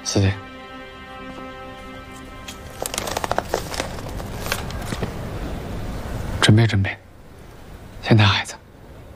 思维，准备准备，先带孩子。